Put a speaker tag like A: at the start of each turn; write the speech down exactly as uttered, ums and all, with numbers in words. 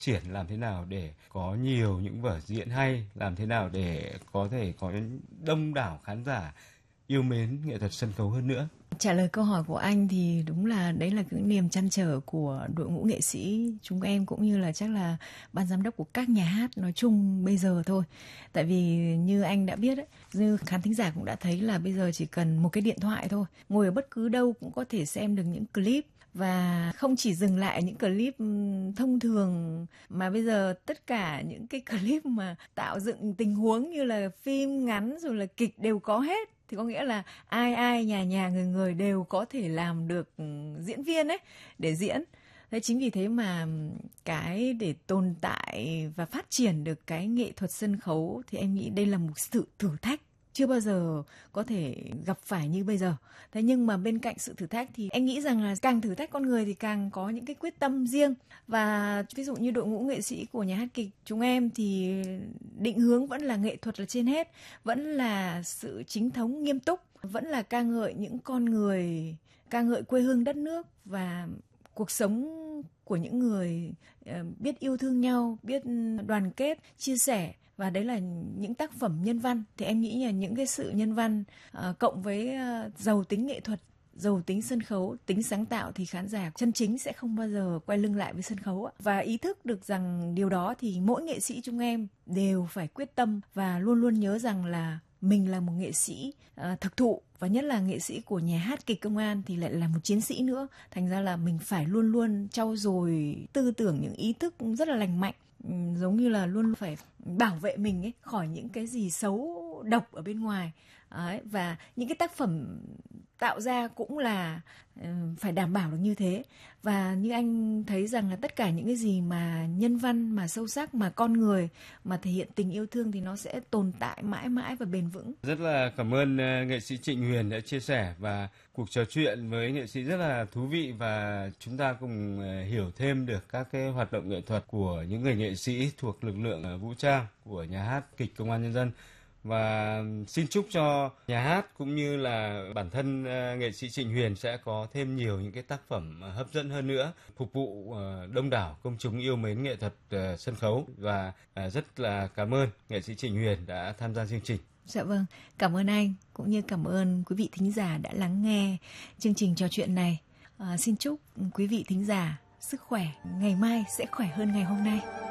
A: triển làm thế nào để có nhiều những vở diễn hay, làm thế nào để có thể có đông đảo khán giả yêu mến nghệ thuật sân khấu hơn nữa?
B: Trả lời câu hỏi của anh thì đúng là đấy là cái niềm trăn trở của đội ngũ nghệ sĩ chúng em, cũng như là chắc là ban giám đốc của các nhà hát nói chung bây giờ thôi. Tại vì như anh đã biết ấy, như khán thính giả cũng đã thấy là bây giờ chỉ cần một cái điện thoại thôi, ngồi ở bất cứ đâu cũng có thể xem được những clip. Và không chỉ dừng lại những clip thông thường, mà bây giờ tất cả những cái clip mà tạo dựng tình huống như là phim ngắn rồi là kịch đều có hết. Thì có nghĩa là ai ai, nhà nhà, người người đều có thể làm được diễn viên ấy để diễn. Thế chính vì thế mà cái để tồn tại và phát triển được cái nghệ thuật sân khấu thì em nghĩ đây là một sự thử thách chưa bao giờ có thể gặp phải như bây giờ. Thế nhưng mà bên cạnh sự thử thách thì em nghĩ rằng là càng thử thách con người thì càng có những cái quyết tâm riêng. Và ví dụ như đội ngũ nghệ sĩ của nhà hát kịch chúng em thì định hướng vẫn là nghệ thuật là trên hết, vẫn là sự chính thống nghiêm túc, vẫn là ca ngợi những con người, ca ngợi quê hương đất nước và cuộc sống của những người biết yêu thương nhau, biết đoàn kết, chia sẻ. Và đấy là những tác phẩm nhân văn. Thì em nghĩ là những cái sự nhân văn uh, cộng với uh, giàu tính nghệ thuật, giàu tính sân khấu, tính sáng tạo thì khán giả chân chính sẽ không bao giờ quay lưng lại với sân khấu. Và ý thức được rằng điều đó thì mỗi nghệ sĩ chúng em đều phải quyết tâm và luôn luôn nhớ rằng là mình là một nghệ sĩ uh, thực thụ, và nhất là nghệ sĩ của nhà hát kịch Công an thì lại là một chiến sĩ nữa. Thành ra là mình phải luôn luôn trau dồi tư tưởng, những ý thức rất là lành mạnh, giống như là luôn phải bảo vệ mình ấy khỏi những cái gì xấu độc ở bên ngoài. Đấy, và những cái tác phẩm tạo ra cũng là uh, phải đảm bảo được như thế. Và như anh thấy rằng là tất cả những cái gì mà nhân văn, mà sâu sắc, mà con người, mà thể hiện tình yêu thương thì nó sẽ tồn tại mãi mãi và bền vững.
A: Rất là cảm ơn uh, nghệ sĩ Trịnh Huyền đã chia sẻ, và cuộc trò chuyện với nghệ sĩ rất là thú vị, và chúng ta cùng uh, hiểu thêm được các cái hoạt động nghệ thuật của những người nghệ sĩ thuộc lực lượng uh, vũ trang của nhà hát kịch Công an Nhân dân. Và xin chúc cho nhà hát cũng như là bản thân uh, nghệ sĩ Trịnh Huyền sẽ có thêm nhiều những cái tác phẩm uh, hấp dẫn hơn nữa, phục vụ uh, đông đảo công chúng yêu mến nghệ thuật uh, sân khấu. Và uh, rất là cảm ơn nghệ sĩ Trịnh Huyền đã tham gia chương trình.
B: Dạ vâng, cảm ơn anh, cũng như cảm ơn quý vị thính giả đã lắng nghe chương trình trò chuyện này. À, xin chúc quý vị thính giả sức khỏe, ngày mai sẽ khỏe hơn ngày hôm nay.